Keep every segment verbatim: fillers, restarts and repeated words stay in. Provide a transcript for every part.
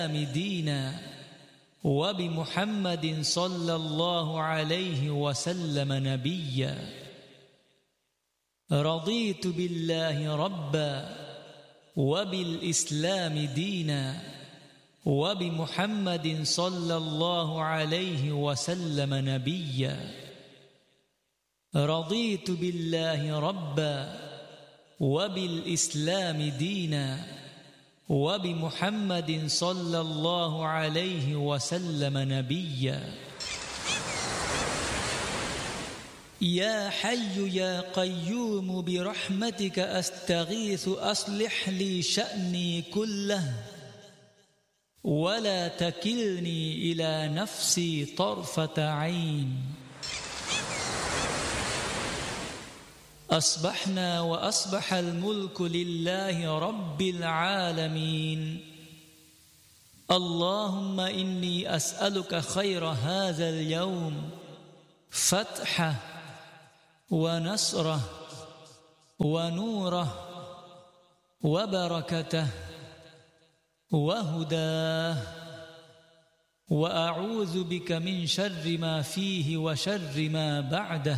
دينا وبمحمد صلى الله عليه وسلم نبيا. رضيت بالله ربا وبالإسلام دينا وبمحمد صلى الله عليه وسلم نبيا. رضيت بالله ربا وبالإسلام دينا وبمحمد صلى الله عليه وسلم نبيا. يا حي يا قيوم برحمتك أستغيث أصلح لي شأني كله ولا تكلني إلى نفسي طرفة عين. أصبحنا وأصبح الملك لله رب العالمين. اللهم إني أسألك خير هذا اليوم، فتحه ونصره ونوره وبركته وهداه، وأعوذ بك من شر ما فيه وشر ما بعده.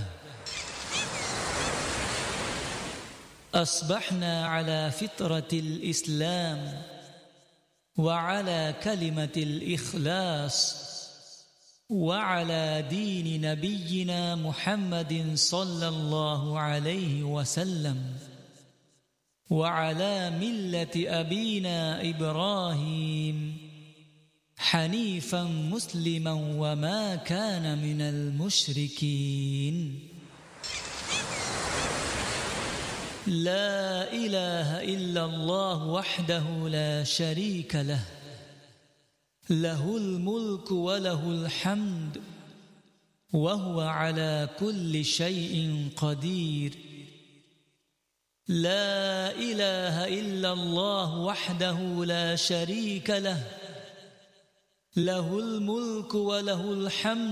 أصبحنا على فطرة الإسلام وعلى كلمة الإخلاص وعلى دين نبينا محمد صلى الله عليه وسلم وعلى ملة أبينا إبراهيم حنيفا مسلما وما كان من المشركين. لا إله إلا الله وحده لا شريك له، له الملك وله الحمد وهو على كل شيء قدير. لا إله إلا الله وحده لا شريك له، له الملك وله الحمد